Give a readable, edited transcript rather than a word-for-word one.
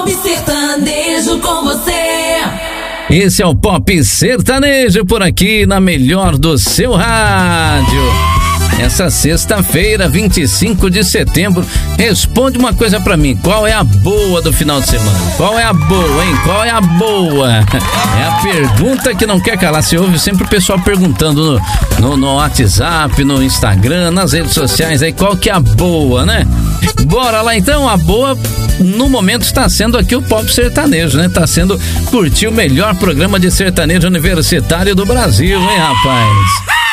Pop Sertanejo com você. Esse é o Pop Sertanejo por aqui na melhor do seu rádio. Essa sexta-feira, 25 de setembro, responde uma coisa pra mim, qual é a boa do final de semana? Qual é a boa, hein? Qual é a boa? É a pergunta que não quer calar. Você ouve sempre o pessoal perguntando no WhatsApp, no Instagram, nas redes sociais aí, qual que é a boa, né? Bora lá então, a boa no momento está sendo aqui o Pop Sertanejo, né? Tá sendo curtir o melhor programa de sertanejo universitário do Brasil, hein, rapaz?